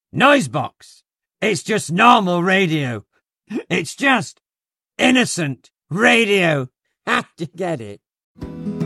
Noisebox. It's just normal radio. It's just innocent radio. Have to get it.